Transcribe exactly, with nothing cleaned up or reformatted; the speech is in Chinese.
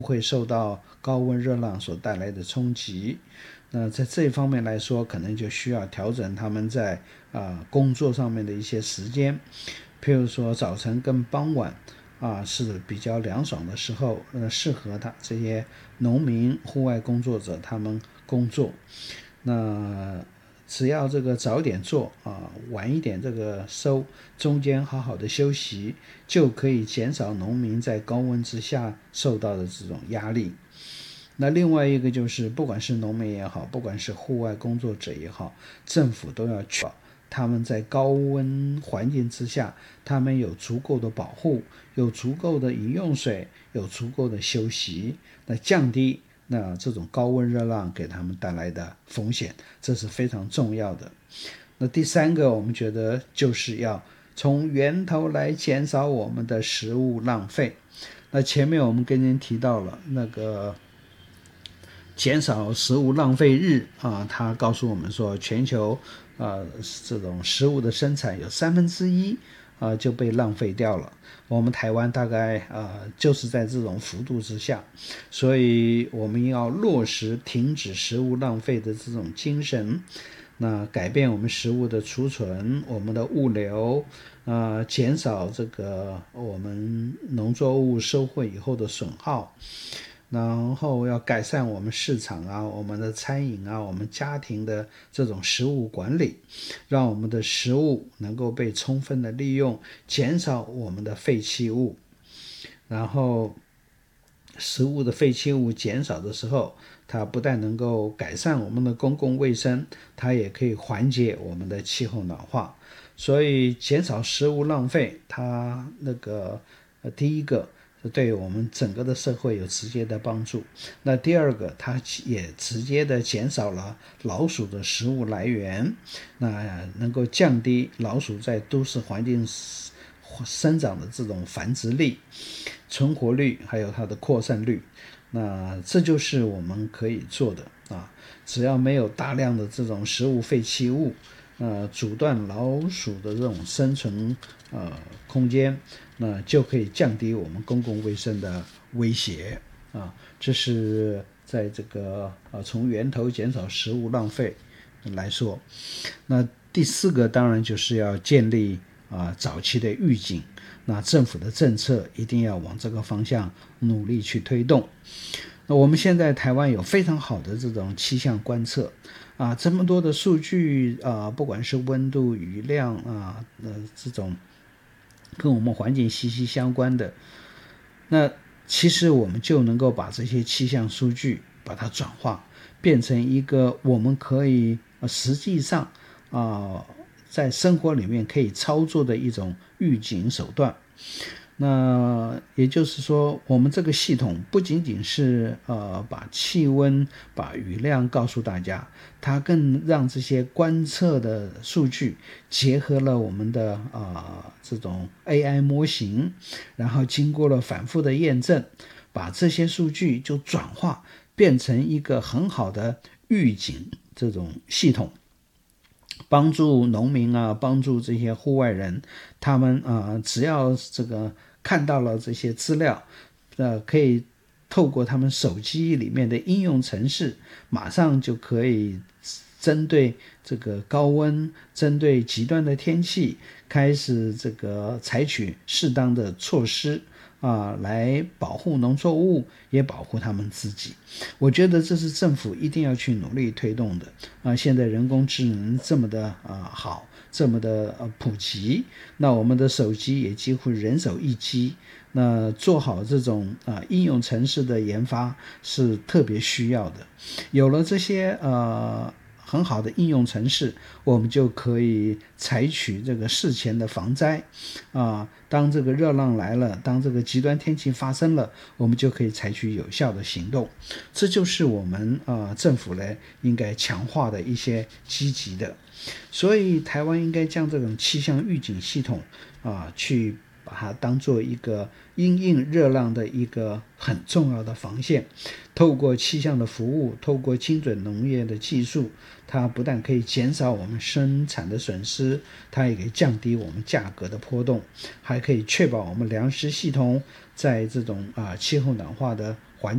会受到高温热浪所带来的冲击。那在这一方面来说，可能就需要调整他们在啊、呃、工作上面的一些时间，譬如说早晨跟傍晚啊是比较凉爽的时候，呃适合他这些农民户外工作者他们工作。那只要这个早点做啊，晚一点这个收，中间好好的休息，就可以减少农民在高温之下受到的这种压力。那另外一个就是，不管是农民也好，不管是户外工作者也好，政府都要确保他们在高温环境之下，他们有足够的保护，有足够的饮用水，有足够的休息，那降低那这种高温热浪给他们带来的风险，这是非常重要的。那第三个，我们觉得就是要从源头来减少我们的食物浪费。那前面我们跟您提到了那个减少食物浪费日啊，他告诉我们说，全球呃这种食物的生产有三分之一啊就被浪费掉了。我们台湾大概呃就是在这种幅度之下，所以我们要落实停止食物浪费的这种精神。那改变我们食物的储存，我们的物流，呃，减少这个我们农作物收获以后的损耗，然后要改善我们市场啊，我们的餐饮啊，我们家庭的这种食物管理，让我们的食物能够被充分的利用，减少我们的废弃物。然后食物的废弃物减少的时候，它不但能够改善我们的公共卫生，它也可以缓解我们的气候暖化。所以减少食物浪费，它那个呃第一个对我们整个的社会有直接的帮助。那第二个，它也直接的减少了老鼠的食物来源，那能够降低老鼠在都市环境生长的这种繁殖力、存活率，还有它的扩散率。那这就是我们可以做的啊！只要没有大量的这种食物废弃物，呃，阻断老鼠的这种生存呃空间，那就可以降低我们公共卫生的威胁啊！这是在这个呃从源头减少食物浪费来说。那第四个当然就是要建立啊早期的预警。那政府的政策一定要往这个方向努力去推动。那我们现在台湾有非常好的这种气象观测啊，这么多的数据啊，不管是温度、雨量啊，呃，这种跟我们环境息息相关的，那其实我们就能够把这些气象数据把它转化，变成一个我们可以呃实际上啊。在生活里面可以操作的一种预警手段。那也就是说，我们这个系统不仅仅是呃把气温、把雨量告诉大家，它更让这些观测的数据结合了我们的呃这种 A I 模型，然后经过了反复的验证，把这些数据就转化变成一个很好的预警这种系统。帮助农民啊，帮助这些户外人，他们啊、呃，只要这个看到了这些资料，呃，可以透过他们手机里面的应用程式，马上就可以针对这个高温，针对极端的天气，开始这个采取适当的措施。啊，来保护农作物，也保护他们自己。我觉得这是政府一定要去努力推动的啊！现在人工智能这么的啊好，这么的呃普及，那我们的手机也几乎人手一机。那做好这种啊应用程式的研发是特别需要的。有了这些呃。很好的应用程式，我们就可以采取这个事前的防灾啊。当这个热浪来了，当这个极端天气发生了，我们就可以采取有效的行动。这就是我们啊政府呢应该强化的一些积极的。所以台湾应该将这种气象预警系统啊去把它当做一个因应热浪的一个很重要的防线。透过气象的服务，透过精准农业的技术，它不但可以减少我们生产的损失，它也可以降低我们价格的波动，还可以确保我们粮食系统在这种啊气候暖化的环境